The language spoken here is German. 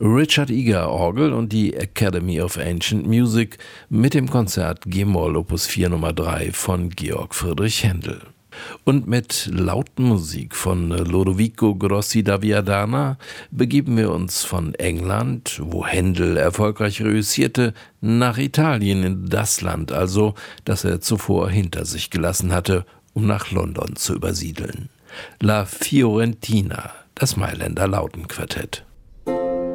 Richard Eger Orgel und die Academy of Ancient Music mit dem Konzert G-Moll Opus 4 Nummer 3 von Georg Friedrich Händel. Und mit Lautmusik von Lodovico Grossi da Viadana begeben wir uns von England, wo Händel erfolgreich reüssierte, nach Italien, in das Land also, das er zuvor hinter sich gelassen hatte, um nach London zu übersiedeln. La Fiorentina, das Mailänder Lautenquartett.